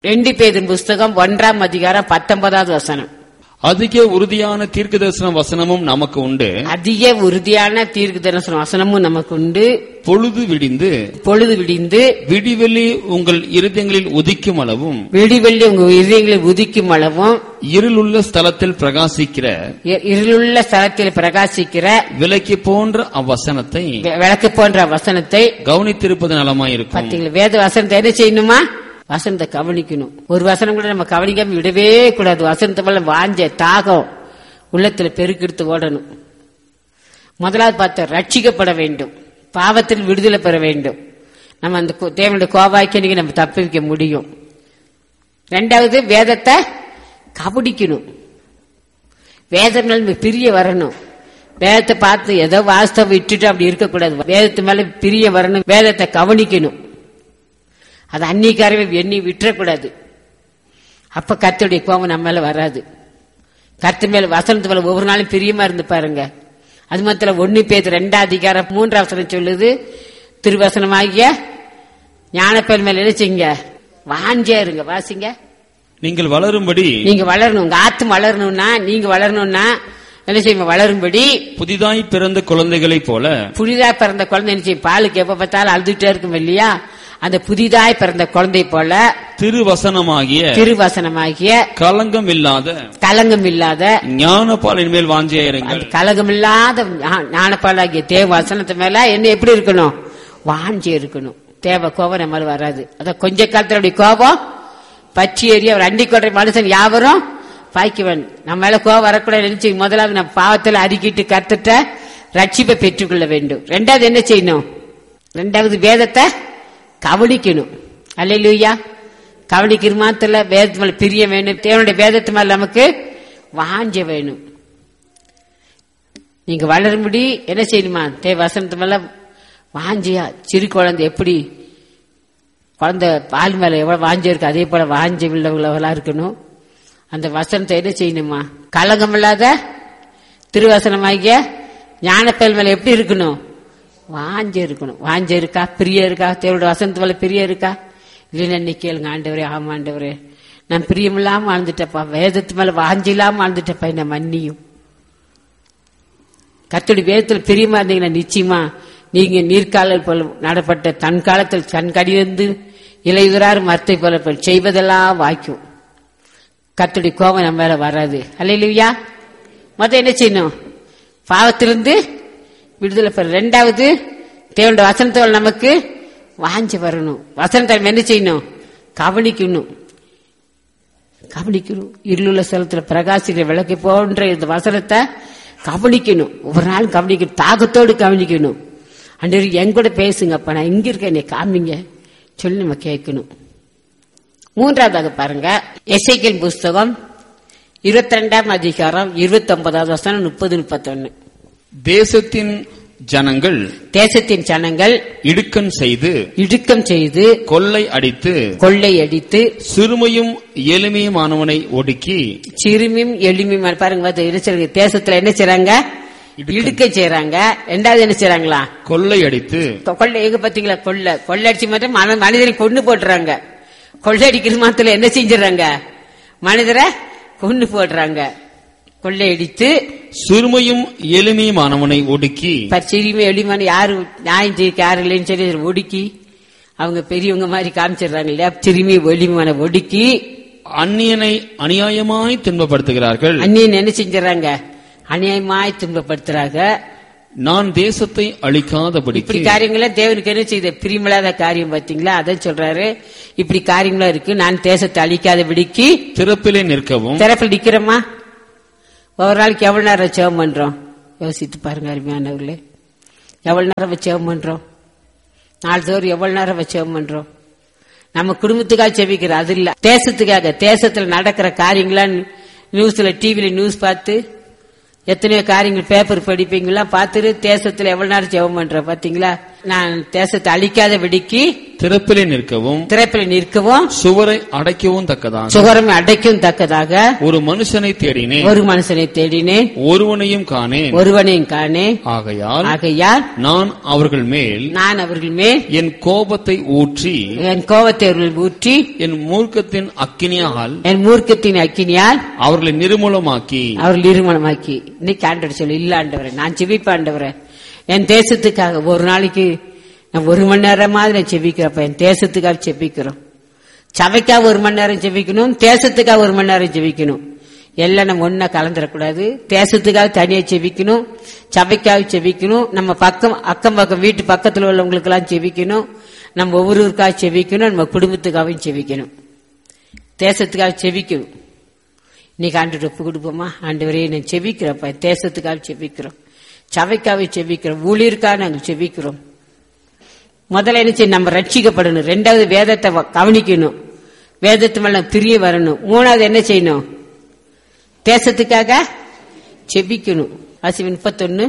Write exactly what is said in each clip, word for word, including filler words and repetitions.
ரெண்டு பேதின் புஸ்தகம் ஒன்றாம் அதிகாரம் பத்தொன்பதாவது வசனம். அதிக உறுதியான தீர்க்க தரிசன வசனமும் நமக்கு உண்டு. அதிக உறுதியான தீர்க்க தரிசன வசனமும் நமக்கு உண்டு. பொழுது விடிந்து பொழுது விடிந்து விடிவெள்ளி உங்கள் இருதயங்களில் உதிக்கும் அளவும் விடிவெள்ளி உங்கள் இருதயங்களில் உதிக்கும் அளவும் இருளுள்ள ஸ்தலத்தில் பிரகாசிக்கிற இருளுள்ள ஸ்தலத்தில் பிரகாசிக்கிற விளக்கு போன்ற அவ்வசனத்தை விளக்கு போன்ற வசனத்தை கவனித்திருப்பது நலமாயிருக்கும். பார்த்தீங்களா? வேத வசனத்தை என்ன செய்யணுமா? வசனத்தை கவனிக்கணும். ஒரு வசனம் கூட நம்ம கவனிக்காம விடவே கூடாது. வசனத்தை மேல வாஞ்ச தாகம் உள்ளத்துல பெருக்கெடுத்து ஓடணும். முதலாவது பார்த்த ரட்சிக்கப்பட வேண்டும், பாவத்தில் விடுதலை பெற வேண்டும். நம்ம அந்த தேவனுடைய கோபாய்க்கு நம்ம தப்பிக்க முடியும். ரெண்டாவது வேதத்தை கவனிக்கணும். வேதம் மேல பிரிய வரணும். வேதத்தை பார்த்து ஏதோ வாஸ்தவம் விட்டுட்டு அப்படி இருக்கக்கூடாது. வேதத்து மேல பிரிய வரணும். வேதத்தை கவனிக்கணும். அது அன்னிக்காரவே எண்ணி விட்டுறக்கூடாது. அப்ப கர்த்தருடைய கோபம் நம்ம மேல வராது. கர்த்தர் மேல வசனத்து மேல ஒவ்வொரு நாளும் பிரியமா இருந்து பாருங்க. அது மாத்திரம் ஒன்னு பேது ரெண்டாம் அதிகாரம் மூன்றாம் வசனம் சொல்லுது, திருவசனமாகிய ஞானப்பேர் மேல நினைச்சீங்க வாஞ்சே இருங்க. வாசிங்க. நீங்கள் வளரும்படி நீங்க வளரணும். உங்க ஆத்தும் வளரணும்னா நீங்க வளரணும்னா என்ன செய்யும்? வளரும்படி புதிதாய் பிறந்த குழந்தைகளை போல. புதிதாய் பிறந்த குழந்தை என்ன செய்யும்? பாலுக்கு எப்ப பார்த்தாலும் அழுதுட்டே இருக்கும் இல்லையா? அந்த புதிதாய் பிறந்த குழந்தை போல திருவசனமாகிய திருவசனமாகிய கலங்கம் இல்லாத கலங்கம் இல்லாத ஞானப்பாலின் மேல் வாஞ்சியாயிருங்கள். கலங்கம் இல்லாத ஞானப்பாலாகிய தேவ வசனத்து மேல என்ன எப்படி இருக்கணும்? வாஞ்சி இருக்கணும். தேவ கோபம் நம்ம வராது. அத கொஞ்ச காலத்துல கோபம் பச்சி ஏறி அவர் அண்டி கொள்ற மனுஷன் யாவரும் பாய்க்குவன். நம்ம மேல கோபம் வரக்கூடாது நினைச்சு முதலாவது நம்ம பாவத்தில் அறிக்கிட்டு கத்துட்ட ரட்சிப்பை பெற்றுக்கொள்ள வேண்டும். ரெண்டாவது என்ன செய்யணும்? ரெண்டாவது வேதத்தை கவனிக்கணும். அல்லேலூயா. கவனிக்கிற மாத்திர வேதத்து மேல பிரிய வேணும். தேவனுடைய வேதத்து மேல நமக்கு வாஞ்ச வேணும். நீங்க வளரும்படி என்ன செய்யணுமா? தேவ வசனத்து மேல வாஞ்சியா. சிறு குழந்தை எப்படி குழந்தை பால் மேல எவ்வளவு வாஞ்ச இருக்கு, அதே போல வாஞ்ச உள்ளவர்களா இருக்கணும். அந்த வசனத்தை என்ன செய்யணுமா? கலங்கம் இல்லாத திருவசனமாகிய ஞானப்பேல் மேல எப்படி இருக்கணும்? வாஞ்ச இருக்கணும். வாஞ்ச இருக்கா? பிரிய இருக்கா? தேவனுடைய வசனத்து மேல பிரிய இருக்கா? இல்லைன்னு என்ன கேளுங்க. ஆண்டவரே, ஆமா ஆண்டவரே, நான் பிரியமில்லாம வாழ்ந்துட்டப்பா, வேதத்து மேல வாஞ்சி இல்லாம வாழ்ந்துட்டப்பா, என்ன மன்னியும். கர்த்தருடைய வேதத்துல பிரியமா இருந்தீங்கன்னா நிச்சயமா நீங்க நீர்காலில் போல நடப்பட்ட தன் காலத்தில் தன் கடிந்து இலையுறார் மரத்தை போல செய்வதெல்லாம் வாய்க்கும். கர்த்தருடைய கோபம் நம்ம மேல வராது. அல்லேலூயா. மொத்தம் என்ன செய்யணும்? பாவத்திலிருந்து விடுதலை பெற. ரெண்டாவது தேவனுடைய வசனத்தோடு நமக்கு வாஞ்சி வரணும். வசனத்தை என்ன செய்யணும்? கவனிக்கணும். கவனிக்கணும். இருளுள்ள ஸ்தலத்துல பிரகாசிக்கிற விளக்கு போன்ற இந்த வசனத்தை கவனிக்கணும். ஒவ்வொரு நாளும் கவனிக்கணும். தாகத்தோடு கவனிக்கணும். அன்று என் கூட பேசுங்கப்பா, நான் எங்க இருக்கேன், என்னை காமிங்க சொல்லி நம்ம கேட்கணும். மூன்றாவதாக பாருங்க, எசேக்கியேல் புஸ்தகம் இருபத்தி ரெண்டாம் அதிகாரம் இருபத்தி ஒன்பதாவது வசனம் முப்பது முப்பத்தி ஒன்னு. தேசத்தின் ஜனங்கள் தேசத்தின் ஜனங்கள் இடுக்கன் செய்து இடுக்கம் செய்து கொள்ளை அடித்து கொள்ளை அடித்து சிறுமையும் எளிமையுமானவனை ஒடுக்கி. சிறுமியும் எளிமையும் பாருங்க, தேசத்துல என்ன செய்றாங்க? இடுக்க செய்யறாங்க. ரெண்டாவது என்ன செய்யறாங்களா? கொள்ளை அடித்து. கொள்ளை எங்க பாத்தீங்களா? கொள்ளை கொள்ளை அடிச்சு மட்டும் மனிதரை கொண்டு போட்டுறாங்க. கொள்ளை அடிக்கிற மாத்திர என்ன செஞ்சிடறாங்க? மனிதரை கொண்டு போடுறாங்க. கொள்ளையடித்து சிறுமையும் எளிமையுமானவனை ஒடுக்கி. சிறுமை எளிமையான யாரு நியாயம் செய்ய யாரு இல்லைன்னு சொல்லி ஒடுக்கி அவங்க பெரியவங்க மாதிரி காமிச்சிடுறாங்க இல்லையா? சிறுமி எளிமையான ஒடுக்கி அந்நியனை அநியாயமாய் துன்பப்படுத்துகிறார்கள். அந்நியன் என்ன செஞ்சாங்க? அநியாயமாய் துன்பப்படுத்துறாங்க. நான் தேசத்தை அழிக்காதபடி. இப்படி காரியங்கள தேவனுக்கு என்ன செய்த பிரியமில்லாத காரியம் பாத்தீங்களா? அதான் சொல்றாரு, இப்படி காரியங்களா இருக்கு, நான் தேசத்தை அழிக்காதபடிக்கு திறப்பிலே நிற்கவும். திறப்பில் நிக்கிறோமா? ஒரு நாளைக்கு எவ்வளவு நேரம் ஜெபம் பண்றோம்? யோசித்து பாருங்க அருமையானவர்களே. எவ்வளவு நேரம் ஜெபம் பண்றோம்? நாள்தோறும் எவ்வளவு நேரம் ஜெபம் பண்றோம்? நம்ம குடும்பத்துக்காக ஜெபிக்கிற அது இல்ல, தேசத்துக்காக. தேசத்துல நடக்கிற காரியங்களா நியூஸ்ல டிவில நியூஸ் பார்த்து எத்தனையோ காரியங்கள் பேப்பர் படிப்பீங்களா பார்த்துட்டு தேசத்துல எவ்வளவு நேரம் ஜெபம் பண்றோம் பாத்தீங்களா? நான் தேசத்தை அழிக்காத வெடிக்கு திறப்பிலே நிற்கவும் திறப்பிலே நிற்கவும் சுவரை அடைக்கவும் தக்கதாக சுவரை அடைக்கவும் தக்கதாக ஒரு மனுஷனை தேடினேன். ஒரு மனுஷனை தேடினேன், ஒருவனையும் காணேன். ஒருவனையும் காணேன். ஆகையால் ஆகையால் நான் அவர்கள் மேல் நான் அவர்கள் மேல் என் கோபத்தை ஊற்றி என் கோபத்தை அவர்கள் ஊற்றி என் மூர்க்கத்தின் அக்கினியால் என் மூர்க்கத்தின் அக்கினியால் அவர்களை நிர்மூலமாக்கி அவர்கள் நிர்மூலமாக்கி. இன்னைக்கு ஆண்டவர் சொல்லு, இல்ல ஆண்டவரே, நான் செபிப்பேன் ஆண்டவரே, என் தேசத்துக்காக ஒரு நாளைக்கு நான் ஒரு மணி நேரமாவது நான் செபிக்கிறப்ப என் தேசத்துக்காக செபிக்கிறோம். சபைக்காக ஒரு மணி நேரம் செபிக்கணும், தேசத்துக்காக ஒரு மணி நேரம் செபிக்கணும். எல்லாம் நம்ம ஒன்னா கலந்துடக்கூடாது. தேசத்துக்காக தனியா செபிக்கணும், சபைக்காக செபிக்கணும், நம்ம பக்கம் அக்கம் பக்கம் வீட்டு பக்கத்தில் உள்ளவங்களுக்கு எல்லாம் செபிக்கணும், நம்ம ஒவ்வொருவருக்காக செபிக்கணும், நம்ம குடும்பத்துக்காகவும் செபிக்கணும், தேசத்துக்காக செபிக்கணும். இன்னைக்கு ஆண்டு ஒப்பு கொடுப்போமா? ஆண்டவரே, நான் செபிக்கிறப்ப தேசத்துக்காக செபிக்கிறோம், சபைக்காக செபிக்கிறோம், ஊழியருக்காக நாங்கள் செபிக்கிறோம். முதல்ல என்ன செய்யணும்? நம்ம ரட்சிக்கப்படணும். ரெண்டாவது வேதத்தை கவனிக்கணும், வேதத்து மேல பிரிய வரணும். மூணாவது என்ன செய்யணும்? தேசத்துக்காக செபிக்கணும். வாசி முப்பத்தொன்னு.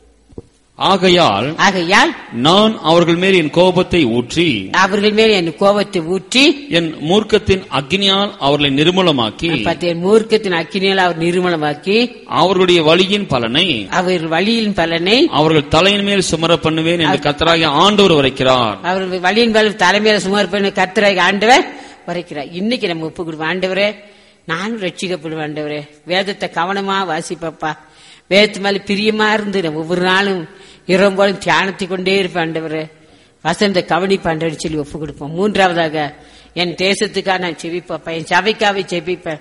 ஆகையால் ஆகையால் நான் அவர்கள் மேல் என் கோபத்தை ஊற்றி அவர்கள் மேல் என் கோபத்தை ஊற்றி என் மூர்க்கத்தின் அக்னியால் அவர்களை நிர்மூலமாக்கி என் மூர்க்கத்தின் அக்கினியால் அவர் நிர்மூலமாக்கி அவர்களுடைய வழியின் பலனை அவர் வழியின் பலனை அவர்கள் தலையின் மேல் சுமர பண்ணுவேன் என்று கர்த்தராகிய ஆண்டவர் உரைக்கிறார். அவர்கள் வழியின் மேல் தலைமையில சுமர பண்ண கர்த்தராகிய ஆண்டவர் உரைக்கிறார். இன்னைக்கு நம்ம ஒப்பு கொடுப்போம். ஆண்டவரே, நானும் ரட்சிக்கப்படுவேன் ஆண்டவரே, வேதத்தை கவனமா வாசிப்பப்பா, வேதத்து மேல பிரியமா இருந்து நம்ம ஒவ்வொரு நாளும் இரவு போலும் தியானத்தை கொண்டே இருப்பேன் ஆண்டவரே, வசந்த கவனிப்பாண்டவர் சொல்லி ஒப்பு கொடுப்போம். மூன்றாவதாக என் தேசத்துக்காக நான் செவிப்பப்பா, என் சபைக்காக செவிப்பேன்,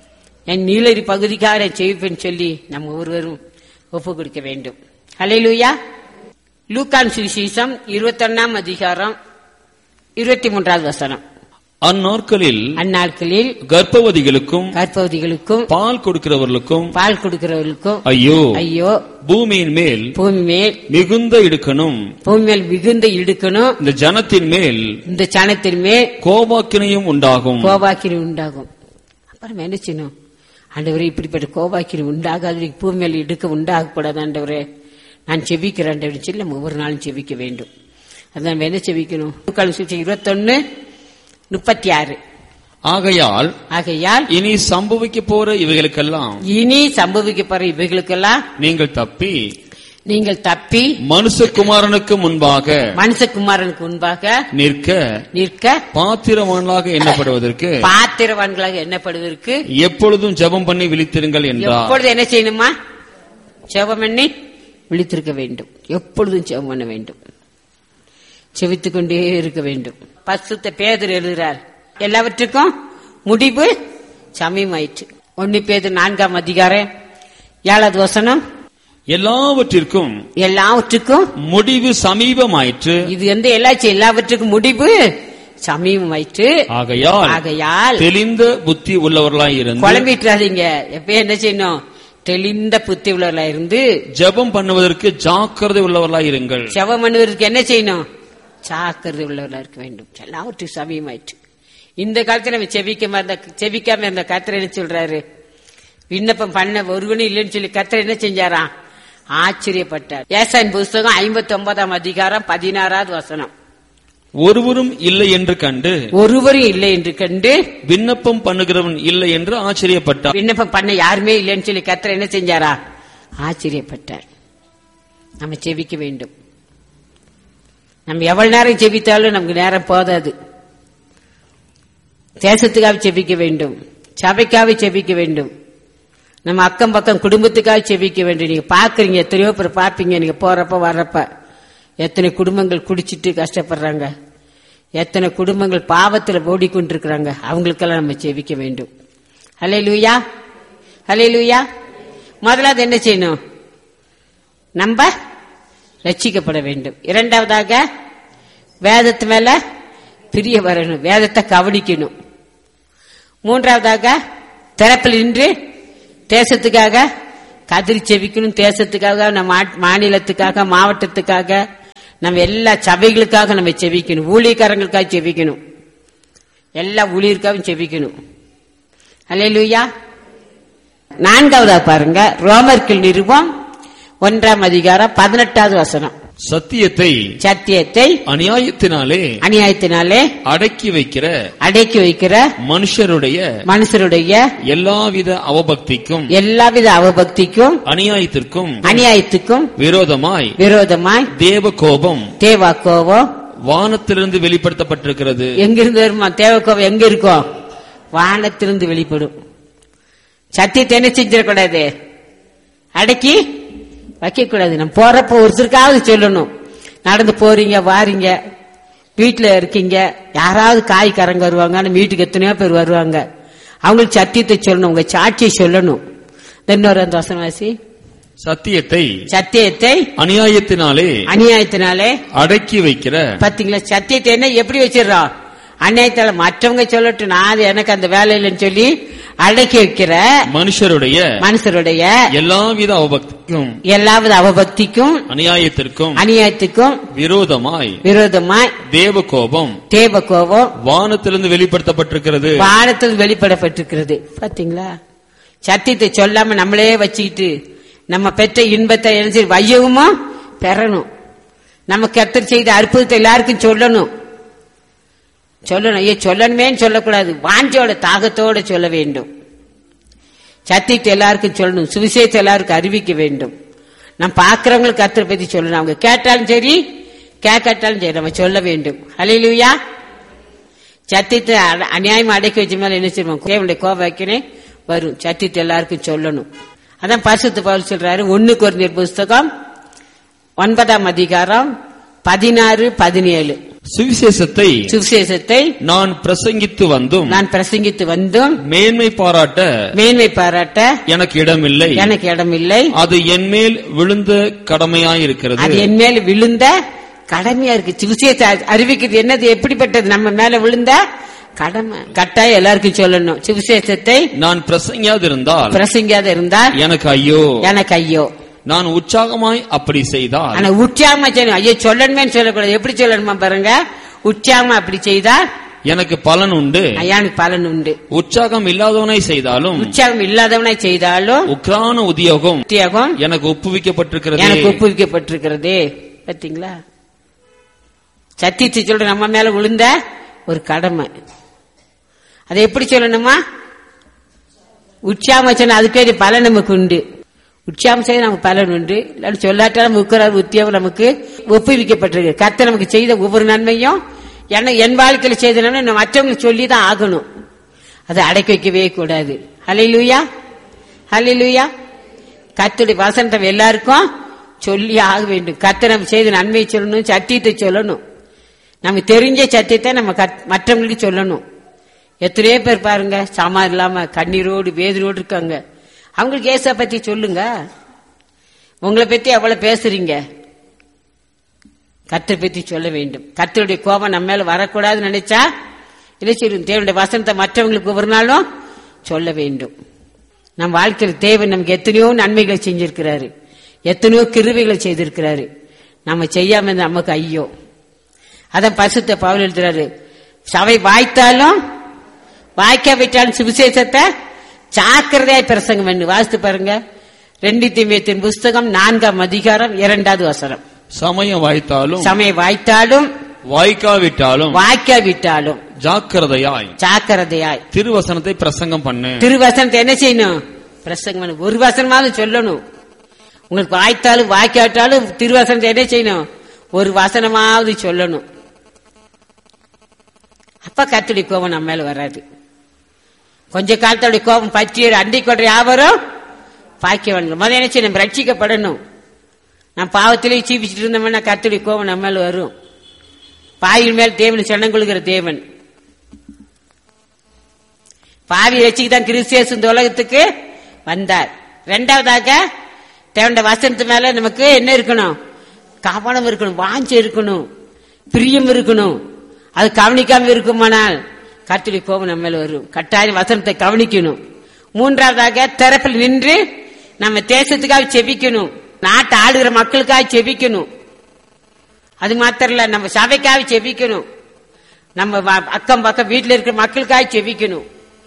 என் நீலரி பகுதிக்காக நான் செவிப்பேன் சொல்லி நம்ம ஒருவரும் ஒப்பு கொடுக்க வேண்டும். ஹல்லேலூயா. லூக்கான் சுவிசேஷம் இருபத்தி ஒன்னாம் அதிகாரம் இருபத்தி மூன்றாவது வசனம். அந்நாட்களில் அந்நாட்களில் கர்ப்பவதிகளுக்கும் கர்ப்பவதிகளுக்கும் பால் கொடுக்கிறவர்களுக்கும் பால் கொடுக்கிறவர்களுக்கும் ஐயோ ஐயோ பூமியின் மேல் பூமி மேல் மிகுந்த இடுக்கணும் பூமி மேல் மிகுந்த இடுக்கணும் இந்த ஜனத்தின் மேல் இந்த ஜனத்தின் மேல் கோபாக்கினையும் உண்டாகும் கோபாக்கினி உண்டாகும். அப்புறம் என்ன செய்யணும்? ஆண்டவரே, இப்படிப்பட்ட கோபாக்கினி உண்டாகாது, பூமி மேல் இடுக்க உண்டாகக்கூடாது ஆண்டவரே, நான் செபிக்கிறேன் ஆண்டவரே சொல்லி நம்ம ஒவ்வொரு நாளும் செபிக்க வேண்டும். அதான் என்ன செபிக்கணும்? இருபத்தி ஒன்னு முப்பத்தி ஆறு. ஆகையால் ஆகையால் இனி சம்பவிக்க போற இவைகளுக்கெல்லாம் இனி சம்பவிக்க போற இவைகளுக்கெல்லாம் நீங்கள் தப்பி நீங்கள் தப்பி மனுஷகுமாரனுக்கு முன்பாக மனுஷகுமாரனுக்கு முன்பாக நிற்க நிற்க பாத்திரவான்களாக எண்ணப்படுவதற்கு பாத்திரவான்களாக எண்ணப்படுவதற்கு எப்பொழுதும் ஜெபம் பண்ணி விழித்திருங்கள் என்றார். எப்பொழுது என்ன செய்யணுமா? ஜெபம் பண்ணி விழித்திருக்க வேண்டும். எப்பொழுதும் ஜெபம் பண்ண வேண்டும், செவித்துக் கொண்டே இருக்க வேண்டும். பரிசுத்த பேதுரு எழுதுறார், எல்லாவற்றுக்கும் முடிவு சமயமாயிற்று. ஒன்னு பேதுரு நான்காம் அதிகாரம் ஏழாவது வசனம். எல்லாவற்றிற்கும் எல்லாவற்றுக்கும் முடிவு சமீபமாயிற்று. இது வந்து எல்லாச்சும் எல்லாவற்றுக்கும் முடிவு சமீபமாயிற்று. ஆகையால் ஆகையால் தெளிந்த புத்தி உள்ளவர்களாய் இருந்து குழம்பிட்டுறாதீங்க. எப்ப என்ன செய்யணும்? தெளிந்த புத்தி உள்ளவர்களாய் இருந்து ஜெபம் பண்ணுவதற்கு ஜாக்கிரதை உள்ளவர்களாய் இருங்கள். ஜெபம் பண்ணுவதற்கு என்ன செய்யணும்? ஜாக்கிரதை உள்ளவர்களாக இருக்க வேண்டும். எல்லாவற்றுக்கும் சமயமாயிற்று. இந்த காலத்துல நம்ம செபிக்காம இருந்த செபிக்காம இருந்த கர்த்தர் என்ன சொல்றாரு? விண்ணப்பம் பண்ண ஒருவனும் இல்லைன்னு சொல்லி கர்த்தர் என்ன செஞ்சாராம்? ஆச்சரியப்பட்டார். ஏசாயின் புஸ்தகம் ஐம்பத்தி ஒன்பதாம் அதிகாரம் பதினாறாவது வசனம். ஒருவரும் இல்லை என்று கண்டு ஒருவரும் இல்லை என்று கண்டு விண்ணப்பம் பண்ணுகிறவன் இல்லை என்று ஆச்சரியப்பட்டார். விண்ணப்பம் பண்ண யாருமே இல்லைன்னு சொல்லி கர்த்தர் என்ன செஞ்சாரா? ஆச்சரியப்பட்டார். நம்ம செபிக்க வேண்டும். நம்ம எவ்வளவு நேரம் செபித்தாலும் நமக்கு நேரம் போதாது. தேசத்துக்காக செபிக்க வேண்டும், சபைக்காக செபிக்க வேண்டும், நம்ம அக்கம் பக்கம் குடும்பத்துக்காக செபிக்க வேண்டும். நீங்க பாக்குறீங்க, எத்தனையோ பேர் பாப்பீங்க, நீங்க போறப்ப வர்றப்ப எத்தனை குடும்பங்கள் குடிச்சிட்டு கஷ்டப்படுறாங்க, எத்தனை குடும்பங்கள் பாவத்தில் ஓடிக்கொண்டிருக்கிறாங்க. அவங்களுக்கெல்லாம் நம்ம செபிக்க வேண்டும். ஹல்லேலூயா, ஹல்லேலூயா. முதலாவது என்ன செய்யணும்? நம்ம ரட்சிக்கப்பட வேண்டும். இரண்டாவதாக வேதத்து மேல பிரிய வரணும், வேதத்தை கவனிக்கணும். மூன்றாவதாக திறப்பில் நின்று தேசத்துக்காக கதிரி செபிக்கணும். தேசத்துக்காக, நம்ம மாநிலத்துக்காக, மாவட்டத்துக்காக, நம்ம எல்லா சபைகளுக்காக நம்ம செபிக்கணும். ஊழியக்காரங்களுக்காக செபிக்கணும், எல்லா ஊழியருக்காகவும் செபிக்கணும். ஹல்லேலூயா. நான்காவதா பாருங்க, ரோமர்கள் நிருபம் ஒன்றாம் அதிகாரம் பதினெட்டாவது வசனம். சத்தியத்தை சத்தியத்தை அநியாயத்தினாலே அநியாயத்தினாலே அடக்கி வைக்கிற அடக்கி வைக்கிற மனுஷருடைய மனுஷருடைய எல்லாவித அவபக்திக்கும் எல்லாவித அவபக்திக்கும் அநியாயத்திற்கும் அநியாயத்துக்கும் விரோதமாய் விரோதமாய் தேவ கோபம் தேவ கோபம் வானத்திலிருந்து வெளிப்படுத்தப்பட்டிருக்கிறது. எங்கிருந்து வருமா? தேவ கோபம் எங்க இருக்கும்? வானத்திலிருந்து வெளிப்படும். சத்தியத்தை என்ன செஞ்சிடக்கூடாது? அடக்கி வைக்க கூடாது. நம்ம போறப்ப ஒருத்தருக்காவது சொல்லணும். நடந்து போறீங்க வாரீங்க, வீட்டுல இருக்கீங்க, யாராவது காய்கறங்க வருவாங்க, வீட்டுக்கு எத்தனையோ பேர் வருவாங்க, அவங்களுக்கு சத்தியத்தை சொல்லணும், உங்க சாட்சியை சொல்லணும். இன்னொரு அந்த வசனவாசி சத்தியத்தை சத்தியத்தை அநியாயத்தினாலே அநியாயத்தினாலே அடக்கி வைக்கிற. பாத்தீங்களா? சத்தியத்தை என்ன எப்படி வச்சிடறோம்? அநியாயத்தால மற்றவங்க சொல்லட்டும், நான் எனக்கு அந்த வேலை இல்லைன்னு சொல்லி அடக்கி வைக்கிற மனுஷருடைய மனுஷருடைய எல்லாவித அவபக்திக்கும் எல்லாவித அவபக்திக்கும் அநியாயத்திற்கும் அநியாயத்துக்கும் விரோதமாய் விரோதமாய் தேவ கோபம் தேவ கோபம் வானத்திலிருந்து வெளிப்படுத்தப்பட்டிருக்கிறது. வானத்திலிருந்து வெளிப்படப்பட்டிருக்கிறது. பாத்தீங்களா? சத்தியத்தை சொல்லாம நம்மளே வச்சுக்கிட்டு நம்ம பெற்ற இன்பத்தை என்ன வையவுமா பெறணும். நம்ம கர்த்தர் செய்த அற்புதத்தை எல்லாருக்கும் சொல்லணும் சொல்லணும் ஐயோ சொல்லணுமே சொல்லக்கூடாது. வாஞ்சோட தாகத்தோட சொல்ல வேண்டும். சத்தியத்தை எல்லாருக்கும் சொல்லணும். சுவிசேஷத்தை எல்லாருக்கும் அறிவிக்க வேண்டும். நம்ம பாக்குறவங்களுக்கு கர்த்தரை பத்தி சொல்லணும். அவங்க கேட்டாலும் சரி கேட்காட்டாலும் சரி நம்ம சொல்ல வேண்டும். ஹல்லேலூயா. சத்தியத்தை அநியாயமா அடக்கி வச்ச மேல என்ன செய்வோம்? தேவனுடைய கோபம் வைக்கனே வரும். சத்தியத்தை எல்லாருக்கும் சொல்லணும். அதான் பரிசுத்த பவுல் சொல்றாரு, ஒன்னு கொரிந்தியர் புஸ்தகம் ஒன்பதாம் அதிகாரம் பதினாறு பதினேழு. சுவிசேஷத்தை சுவிசேஷத்தை நான் பிரசங்கித்து வந்தும் நான் பிரசங்கித்து வந்தும் மேன்மை பாராட்ட மேன்மை பாராட்ட எனக்கு இடமில்லை எனக்கு இடமில்லை அது என் மேல் விழுந்த கடமையாயிருக்கிறது. அது என் மேல் விழுந்த கடமையா இருக்கு. சுவிசேஷத்தை அறிவிக்கிறது என்னது? எப்படிப்பட்டது? நம்ம மேல விழுந்த கடமை. கட்டாயம் எல்லாருக்கும் சொல்லணும். சுவிசேஷத்தை நான் பிரசங்கியாது இருந்தால் பிரசங்கியாது இருந்தால் எனக்கு ஐயோ எனக்கு ஐயோ. நான் உற்சாகமாய் அப்படி செய்தால் ஆனா உற்சாகமா செய்யணும். ஐயோ சொல்லணுமே சொல்லக்கூடாது. எப்படி சொல்லணுமா பாருங்க? உற்சாகமா அப்படி செய்தால் எனக்கு பலன் உண்டு. எனக்கு பலன் உண்டு. உற்சாகம் இல்லாதவனாய் செய்தாலும் உற்சாகம் இல்லாதவனாய் செய்தாலும் உக்ரான உத்தியோகம் உத்தியோகம் எனக்கு ஒப்புவிக்கப்பட்டிருக்கிறது எனக்கு ஒப்புவிக்கப்பட்டிருக்கிறது. பாத்தீங்களா? சத்தியத்தை சொல்ற நம்ம மேல விழுந்த ஒரு கடமை. அதை எப்படி சொல்லணுமா? உற்சாகம் சொன்ன அதுக்கு பலன் நமக்கு உண்டு. உற்சாகம் செய்ய நமக்கு பலன் உண்டு. இல்லாட்டி சொல்லாட்டாலும் உட்கிறார் உத்தியோகம் நமக்கு ஒப்புவிக்கப்பட்டிருக்கு. கர்த்தர் நமக்கு செய்த ஒவ்வொரு நன்மையும் ஏன்னா என் வாழ்க்கையில செய்த நன்மை மற்றவங்களுக்கு சொல்லிதான் ஆகணும். அதை அடக்கி வைக்கவே கூடாது. ஹல்லேலூயா ஹல்லேலூயா. கர்த்தருடைய வசனத்தை எல்லாருக்கும் சொல்லி ஆக வேண்டும். கர்த்தர் நம்ம செய்த நன்மையை சொல்லணும், சத்தியத்தை சொல்லணும். நமக்கு தெரிஞ்ச சத்தியத்தை நம்ம மற்றவங்களுக்கு சொல்லணும். எத்தனையோ பேர் பாருங்க சாமா இல்லாம கண்ணீரோடு வேதனோடு இருக்காங்க. அவங்களுக்கு ஏசா பத்தி சொல்லுங்க. உங்களை பத்தி எவ்வளவு பேசுறீங்க? கர்த்தர் பத்தி சொல்ல வேண்டும். கர்த்தருடைய கோபம் நம்ம மேல வரக்கூடாதுன்னு நினைச்சா இல்லை செய்யும். தேவனுடைய வசனத்தை மற்றவங்களுக்கு ஒவ்வொரு நாளும் சொல்ல வேண்டும். நம் வாழ்க்கையில் தேவன் நமக்கு எத்தனையோ நன்மைகளை செஞ்சிருக்கிறாரு, எத்தனையோ கிருபைகளை செய்திருக்கிறாரு. நம்ம செய்யாம நமக்கு ஐயோ. அதான் பரிசுத்த பவுல் எழுதுறாரு, சபை வாய்த்தாலும் வாய்க்காவிட்டாலும் சுவிசேஷத்தை ஜாக்கிரதையாய் பிரசங்கம் பண்ணு. வாசித்து பாருங்க. ரெண்டு தீமோத்தேயுவின் புஸ்தகம் நான்காம் அதிகாரம் இரண்டாவது வசனம். சமயம் வாய்த்தாலும் சமயம் வாய்த்தாலும் வாய்க்காவிட்டாலும் வாய்க்காவிட்டாலும் ஜாக்கிரதையாய் ஜாக்கிரதையாய் திருவசனத்தை பிரசங்கம் பண்ணு. திருவசனத்தை என்ன செய்யணும்? பிரசங்கம் பண்ணு. ஒரு வசனமாவது சொல்லணும். உங்களுக்கு வாய்த்தாலும் வாய்க்காவிட்டாலும் திருவசனத்தை என்ன செய்யணும்? ஒரு வசனமாவது சொல்லணும். அப்ப கர்த்தருடைய கோபம் நம்ம மேல வராது. கொஞ்ச காலத்துடைய கோபம் பற்றி அண்டி கொண்ட யாவரும் பாக்கியவான்கள். முதல் என்ன செய்யணும்? நம்ம ரட்சிக்கப்படணும். நான் பாவத்திலேயே சீபிச்சுட்டு இருந்தோம்னா கர்த்தருடைய கோபம் நம்ம மேல வரும். பாவியின் மேல் தேவன் சரணம் கொள்கிற தேவன். பாவி ரட்சிக்குதான் கிறிஸ்து இந்த உலகத்துக்கு வந்தார். இரண்டாவதாக தேவனுடைய வசனத்து மேல நமக்கு என்ன இருக்கணும்? கவனம் இருக்கணும், வாஞ்சை இருக்கணும், பிரியம் இருக்கணும். அது கவனிக்காம இருக்குமானால் கர்த்தருடைய கோபம் நம்ம மேல வரும். கட்டாயம் வசனத்தை கவனிக்கணும். மூன்றாவதாக தரப்பில் நின்று நம்ம தேசத்துக்காக செபிக்கணும், நாட்டை ஆளுகிற மக்களுக்காக செபிக்கணும். அது மாத்திரம் இல்ல, நம்ம சபைக்காக செபிக்கணும், நம்ம அக்கம் பக்கம் வீட்டில் இருக்கிற மக்களுக்காக செபிக்கணும்.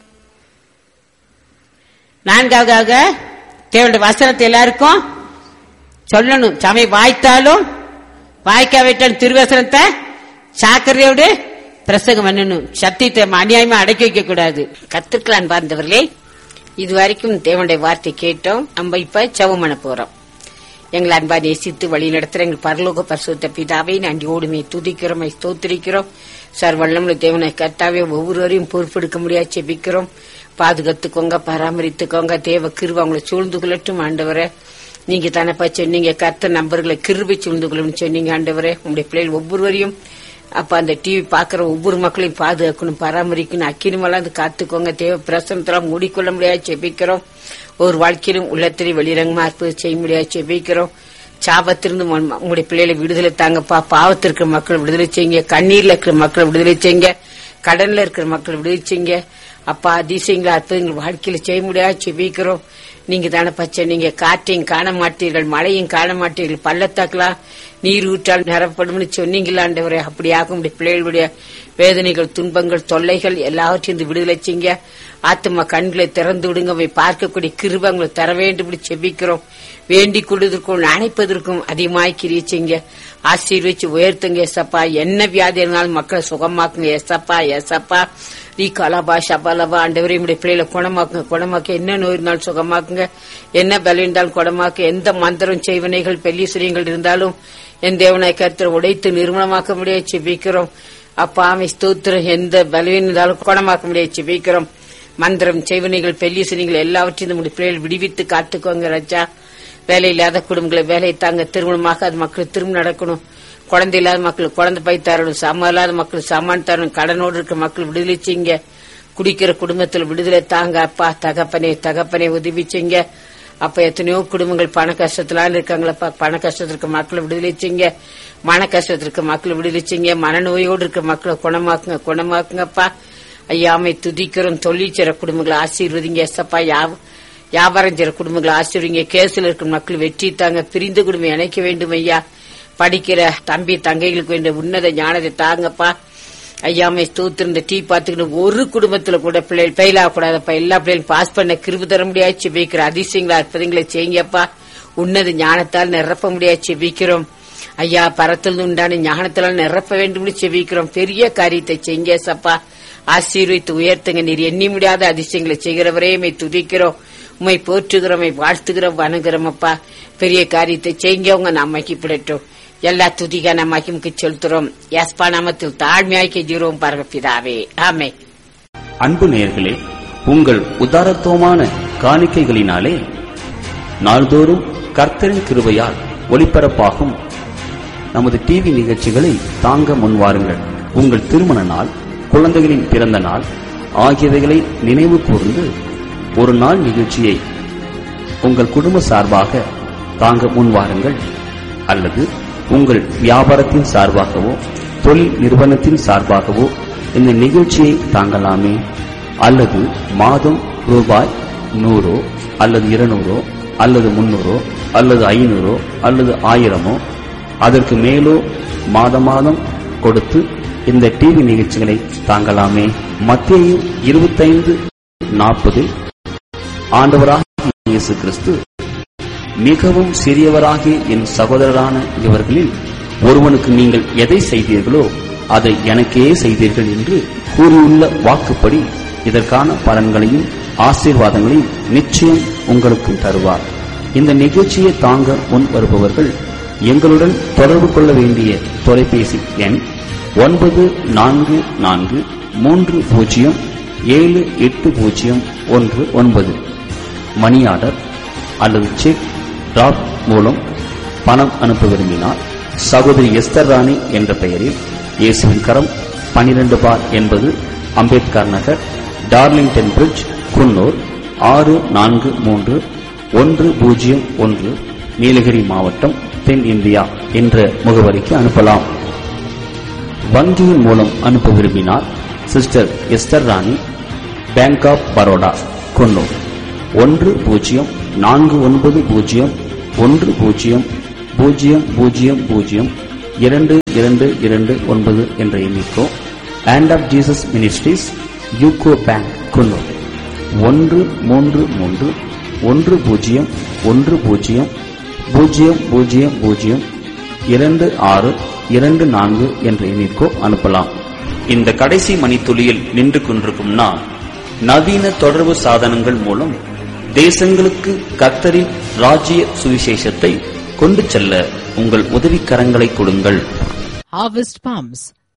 நான்காவதாக தேவனுடைய வசனத்தை எல்லாருக்கும் சொல்லணும். சபை வாய்த்தாலும் வாய்க்காவிட்டால் திருவசனத்தை சாக்கரையோடு பிரசங்கம் பண்ணணும். சத்தியத்தை அநியாயமா அடக்கி வைக்க கூடாது. கத்துக்கலான் பார்த்தவர்களே, இதுவரைக்கும் தேவனுடைய வார்த்தை கேட்டோம். நம்ம இப்ப ஜெபம் பண்ண போறோம். எங்களை அன்பா நேசித்து வழி நடத்துற எங்கள் பரலோக பரிசுத்த பிதாவை நன்றியோடுமே துதிக்கிறோம், ஸ்தோத்திரிக்கிறோம். சார் வல்லமுள்ள தேவனை கர்த்தாவே ஒவ்வொருவரையும் பொறுப்பெடுக்க முடியாது செபிக்கிறோம். பாதுகாத்துக்கோங்க, பராமரித்துக்கோங்க. தேவ கிருபை அவங்களை சூழ்ந்து கொள்ளட்டும் ஆண்டவரே. நீங்க தானப்பா சொன்னீங்க, கர்த்தர் நம்பர்களை கிருபை சூழ்ந்து கொள்ளும் சொன்னீங்க ஆண்டவரே. உங்களுடைய பிள்ளைகள் ஒவ்வொருவரையும் அப்ப அந்த டிவி பாக்குற ஒவ்வொரு மக்களையும் பாதுகாக்கணும், பராமரிக்கணும். அக்கினிமெல்லாம் காத்துக்கோங்க. தேவ பிரசனத்தெல்லாம் மூடிக்கொள்ள முடியாது செபிக்கிறோம். ஒரு வாழ்க்கையிலும் உள்ளத்திலே வெளிரங்கமா இருப்பது செய்ய முடியாது செபிக்கிறோம். சாபத்திலிருந்து உங்களுடைய பிள்ளைகளை விடுதலை தாங்கப்பா. பாவத்தில் இருக்கிற மக்களை விடுதலை செய்யுங்க, கண்ணீர்ல இருக்கிற மக்களை விடுதலை செய்யுங்க, கடல்ல இருக்கிற மக்களை விடுதலை செய்யுங்க. அப்பா அதிசயங்களா அற்புதங்கள் வாழ்க்கையில செய்ய முடியாது செபிக்கிறோம். நீங்க தானே பச்சை, நீங்க காற்றையும் காண மாட்டீர்கள், மழையும் காண மாட்டீர்கள், பள்ளத்தாக்கலாம் நீர் ஊற்றால் நிரப்படும் சொன்னீங்களாண்டவரே. அப்படியாக உடைய பிள்ளைகளுடைய வேதனைகள், துன்பங்கள், தொல்லைகள் எல்லாவற்றையும் விடுதலை செய்யுங்க. ஆத்மா கண்களை திறந்து விடுங்க. அவை பார்க்கக்கூடிய கிருபை உங்களுக்கு தர வேண்டும் செபிக்கிறோம். வேண்டிக் கொள்வதற்கும் அணைப்பதற்கும் அதிகமாய் கிரியை செய்யுங்க. ஆசீர்வச்சு உயர்த்துங்க எசப்பா. என்ன வியாதி இருந்தாலும் மக்களை சுகமாக்குங்க எசப்பா. எசப்பா ரீ கலாபா ஷபாலபா ஆண்டவரே, உடைய பிள்ளைகளை குணமாக்குங்க, குணமாக்க. என்ன நோய் இருந்தாலும் சுகமாக்குங்க, என்ன பலம் இருந்தாலும் குணமாக்க. எந்த மந்திரம் செய்வனைகள் பெல்லீஸ்வரியங்கள் இருந்தாலும் என் தேவனாய் கர்த்தர் உடைத்து நிர்மூலமாக்க முடியாது செபிக்கிறோம். அப்பா ஆமை ஸ்தோத்திரம். எந்த பலவீனம் இருந்தாலும் குணமாக்க முடியாது செபிக்கிறோம். மந்திரம் செய்வனைகள் பெல்லீஸ்வரியங்கள் எல்லாவற்றையும் நம்முடைய பிள்ளைகள் விடுவித்து காத்துக்கோங்க ராஜா. வேலை இல்லாத குடும்பங்களை வேலையை தாங்க, திருமணமாக அது மக்களுக்கு திரும்ப நடக்கணும். குழந்தை இல்லாத மக்களுக்கு குழந்தை பை தரணும், சாமான் இல்லாத மக்களுக்கு சாமான் தரணும், கடனோடு இருக்க மக்கள் விடுதலை செய்யுங்க. குடிக்கிற குடும்பத்தில் விடுதலை தாங்க அப்பா. தகப்பனே தகப்பனே உதவி செய்யுங்க அப்ப. எத்தனையோ குடும்பங்கள் பண கஷ்டத்திலாம் இருக்காங்களப்பா. பண கஷ்டத்திற்கு மக்களை விடுதலை செய்யுங்க, மன கஷ்டத்திற்கு மக்களை விடுதலை செய்யுங்க. மனநோயோடு இருக்க மக்களை குணமாக்குங்க, குணமாக்குங்கப்பா. ஐயாமை துதிக்கிறோம். தொழில் செய்ற குடும்பங்களை ஆசீர்வதிங்க எசப்பா. வியாபாரம் செய்ற குடும்பங்களை ஆசீர்வதிங்க. கேஸ்ல இருக்கிற மக்கள் வெற்றி தாங்க. பிரிந்த குடும்பம் இணைக்க வேண்டும் ஐயா. படிக்கிற தம்பி தங்கைகளுக்கு வேண்டிய உன்னத ஞானத்தை தாங்கப்பா. ஐயாமை ஸ்தோத்திரம். டீ பாத்துக்கணும் ஒரு குடும்பத்துல கூட பிள்ளைகள் ஃபெயில் ஆகக்கூடாதப்பா. எல்லா பிள்ளைகளும் பாஸ் பண்ண கிருபை தர முடியாது செபிக்கிற அதிசயங்களா அற்புதங்களை செய்யுங்கப்பா. உன்னத ஞானத்தால் நிரப்ப முடியாது செபிக்கிறோம் ஐயா. பரத்திலிருந்து உண்டான ஞானத்தால் நிரப்ப வேண்டும் செபிக்கிறோம். பெரிய காரியத்தை செய்யுங்க சப்பா. ஆசீர்வித்து உயர்த்துங்க. நீர் எண்ணி முடியாத அதிசயங்களை செய்கிறவரே மை துதிக்கிறோம், உண்மை போற்றுகிறோம், வாழ்த்துகிறோம், வணங்குறோம் அப்பா. பெரிய காரியத்தை செய்யுங்க. உங்க நம்மைக்கு பிடிட்டும். எல்லா துதிக நம்மைக்கு செலுத்துறோம். எஸ்பா நாமத்தில் தாழ்மையாக்கி ஜீரோம் பரமபிதாவே ஆமே. அன்பு நேயர்களே, உங்கள் உதாரத்துவமான காணிக்கைகளினாலே நாள்தோறும் கர்த்தரின் கிருபையால் ஒளிபரப்பாகும் நமது டிவி நிகழ்ச்சிகளை தாங்க முன்வாருங்கள். உங்கள் திருமண நாள், குழந்தைகளின் பிறந்த நாள் ஆகியவைகளை நினைவு கூர்ந்து ஒரு நாள் நிகழ்ச்சியை உங்கள் குடும்ப சார்பாக தாங்க முன்வாருங்கள். அல்லது உங்கள் வியாபாரத்தின் சார்பாகவோ தொழில் நிறுவனத்தின் சார்பாகவோ இந்த நிகழ்ச்சியை தாங்கலாமே. அல்லது மாதம் ரூபாய் நூறோ அல்லது இருநூறோ அல்லது முன்னூறோ அல்லது ஐநூறோ அல்லது ஆயிரமோ அதற்கு மேலோ மாத மாதம் கொடுத்து இந்த டிவி நிகழ்ச்சிகளை தாங்கலாமே. மத்தேயு இருபத்தைந்து நாற்பதில் ஆண்டவராகிய இயேசு கிறிஸ்து, மிகவும் சிறியவராகிய என் சகோதரரான இவர்களில் ஒருவனுக்கு நீங்கள் எதை செய்தீர்களோ அதை எனக்கே செய்தீர்கள் என்று கூறியுள்ள வாக்குப்படி இதற்கான பலன்களையும் ஆசீர்வாதங்களையும் நிச்சயம் உங்களுக்கு தருவார். இந்த நிகழ்ச்சியை தாங்க முன் வருபவர்கள் எங்களுடன் தொடர்பு கொள்ள வேண்டிய தொலைபேசி எண் ஒன்பது நான்கு நான்கு மூன்று பூஜ்ஜியம் ஏழு எட்டு பூஜ்ஜியம் ஒன்று ஒன்பது. மணி ஆர்டர் அல்லது செக் டிராப் மூலம் பணம் அனுப்ப விரும்பினால் சகோதரி எஸ்தர் ராணி என்ற பெயரில் இயேசுவின் கரம் பனிரெண்டு பார் என்பது அம்பேத்கர் நகர், டார்லிங்டன் பிரிட்ஜ், குன்னூர் ஆறு நான்கு மூன்று ஒன்று பூஜ்ஜியம் ஒன்று, நீலகிரி மாவட்டம், தென் இந்தியா என்ற முகவரிக்கு அனுப்பலாம். வங்கியின் மூலம் அனுப்ப விரும்பினால் சிஸ்டர் எஸ்தர் ராணி, பேங்க் ஆப் பரோடா, குன்னூர் ஒன்று பூஜ்ஜியம் நான்கு ஒன்பது பூஜ்ஜியம் ஒன்று பூஜ்ஜியம் பூஜ்ஜியம் பூஜ்ஜியம் பூஜ்ஜியம் இரண்டு இரண்டு இரண்டு ஒன்பது என்ற எண்ணிக்கோ. Hand of Jesus ministries, UCO bank, Coonoor ஒன்று மூன்று மூன்று ஒன்று பூஜ்ஜியம் ஒன்று பூஜ்ஜியம் பூஜ்ஜியம் பூஜ்ஜியம் பூஜ்ஜியம் இரண்டு ஆறு இரண்டு நான்கு என்ற எண்ணிற்கோ அனுப்பலாம். இந்த கடைசி மணித்துளியில் நின்று கொண்டிருக்கும் நான், நவீன தொடர்பு சாதனங்கள் மூலம் தேசங்களுக்கு கர்த்தரின் ராஜ்ய சுவிசேஷத்தை கொண்டு செல்ல உங்கள் உதவிக்கரங்களை கொடுங்கள். Harvest Palms.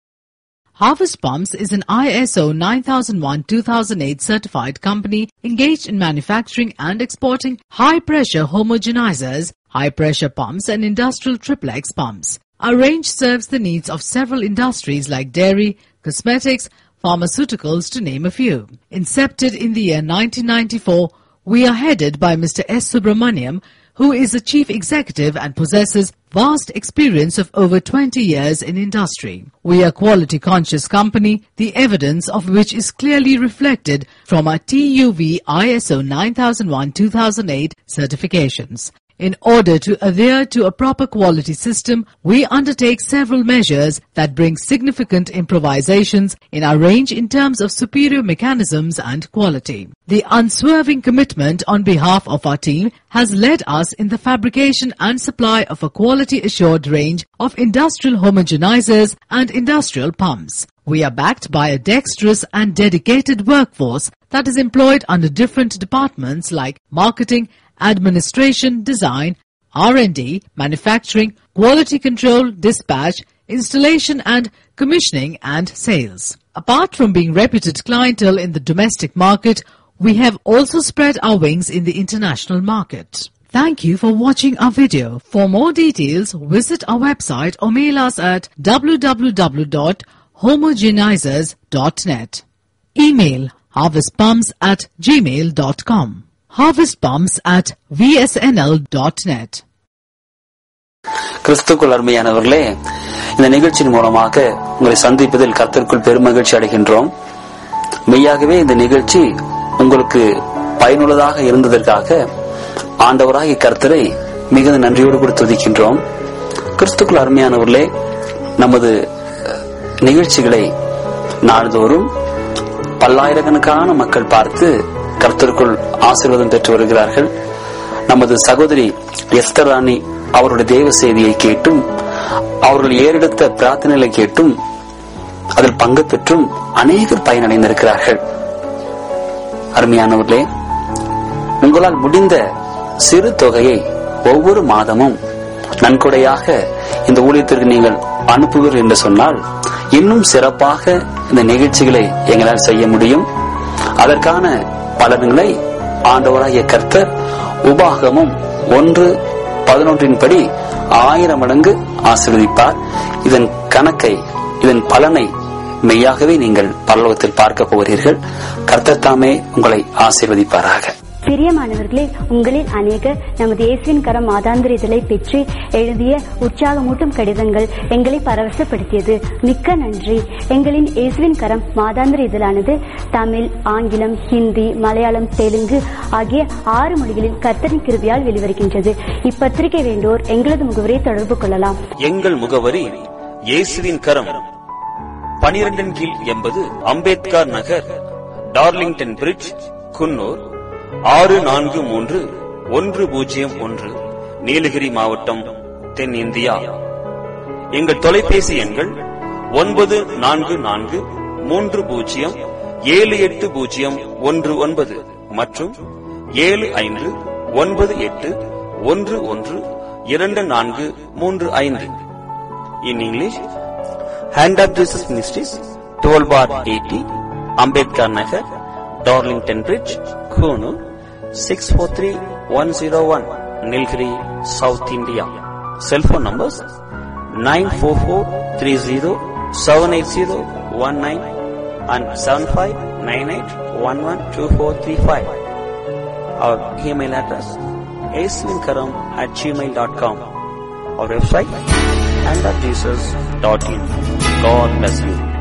Harvest Palms is an I S O nine thousand one two thousand eight certified company engaged in manufacturing and exporting high-pressure homogenizers, high-pressure pumps and industrial triplex pumps. Our range serves the needs of several industries like dairy, cosmetics, pharmaceuticals to name a few. Incepted in the year nineteen ninety-four, we are headed by Mister S. Subramaniam, who is the chief executive and possesses vast experience of over twenty years in industry. We are a quality-conscious company, the evidence of which is clearly reflected from our T U V I S O nine thousand one two thousand eight certifications. In order to adhere to a proper quality system, we undertake several measures that bring significant improvisations in our range in terms of superior mechanisms and quality. The unswerving commitment on behalf of our team has led us in the fabrication and supply of a quality-assured range of industrial homogenizers and industrial pumps. We are backed by a dexterous and dedicated workforce that is employed under different departments like marketing, administration, design, R and D, manufacturing, quality control, dispatch, installation and commissioning and sales. Apart from being reputed clientele in the domestic market, we have also spread our wings in the international market. Thank you for watching our video. For more details, visit our website or mail us at w w w dot homogenizers dot net. Email harvestpumps at gmail dot com. harvestpumps at v s n l dot net. கிறிஸ்துக்குள் அருமையானவர்களே, இந்த நிகழ்ச்சியின் மூலமாக உங்களை சந்திப்பதில் கர்த்தருக்குள் பெருமகிழ்ச்சி அடைகின்றோம். மெய்யாகவே இந்த நிகழ்ச்சி உங்களுக்கு பயனுள்ளதாக இருந்ததற்காக ஆண்டவராகிய கர்த்தரை மிகுந்த நன்றியோடு கூட துதிக்கின்றோம். கிறிஸ்துக்குள் அருமையானவர்களே, நமது நிகழ்ச்சிகளை நாள்தோறும் பல்லாயிரக்கணக்கான மக்கள் பார்த்து கர்த்தருக்குள் ஆசீர்வாதம் பெற்று வருகிறார்கள். நமது சகோதரி எஸ்தர் ராணி அவருடைய தேவ செய்தியை கேட்டும், அவர்கள் ஏறெடுத்த பிரார்த்தனைகளை கேட்டும், அதில் பங்கு பெற்றும் அநேகர் பயனடைந்திருக்கிறார்கள். அருமையானவர்களே, உங்களால் முடிந்த சிறு தொகையை ஒவ்வொரு மாதமும் நன்கொடையாக இந்த ஊழியத்திற்கு நீங்கள் அனுப்புவீர்கள் என்று சொன்னால், இன்னும் சிறப்பாக இந்த நிகழ்ச்சிகளை எங்களால் செய்ய முடியும். அதற்கான பலன்களை ஆண்டவராகிய கர்த்தர் உபாகமும் ஒன்று பதினொன்றின் படி ஆயிரம் மடங்கு ஆசீர்வதிப்பார். இதன் கணக்கை, இதன் பலனை மெய்யாகவே நீங்கள் பரலோகத்தில் பார்க்க போகிறீர்கள். கர்த்தர் தாமே உங்களை ஆசீர்வதிப்பாராக. பிரியமானவர்களே, உங்களில் அநேகர் நமது இயேசுவின் கரம் மாதாந்திர இதழை பெற்று எழுதிய உற்சாகமூட்டும் கடிதங்கள் எங்களை பரவசப்படுத்தியது. மிக்க நன்றி. எங்களின் இயேசுவின் கரம் மாதாந்திர இதழானது தமிழ், ஆங்கிலம், ஹிந்தி, மலையாளம், தெலுங்கு ஆகிய ஆறு மொழிகளில் கர்த்தரின் கிருபையால் வெளிவருகின்றது. இப்பத்திரிகை வேண்டோர் எங்களது முகவரியை தொடர்பு கொள்ளலாம். எங்கள் முகவரி இயேசுவின் கரம், பனிரெண்டின் கீழ் எண்பது அம்பேத்கர் நகர், டார்லிங்டன் பிரிட்ஜ், குன்னூர் ஆறு நான்கு மூன்று ஒன்று பூஜ்ஜியம் ஒன்று, நீலகிரி மாவட்டம், தென்னிந்தியா. எங்கள் தொலைபேசி எண்கள் ஒன்பது நான்கு நான்கு மூன்று பூஜ்ஜியம் ஏழு எட்டு பூஜ்ஜியம் ஒன்று ஒன்பது மற்றும் ஏழு ஐந்து ஒன்பது எட்டு ஒன்று ஒன்று இரண்டு நான்கு மூன்று ஐந்து. In English, Hand of Jesus Ministries, twelve bar eighty, Ambedkar Nagar, Darlington Bridge, Konoor, six four three one zero one, Nilgiri, South India. Cell phone numbers nine four four three zero seven eight zero one nine and seven five nine eight one one two four three five. Our email address aswinkaram at gmail dot com. Our website hand of jesus dot in. God bless you.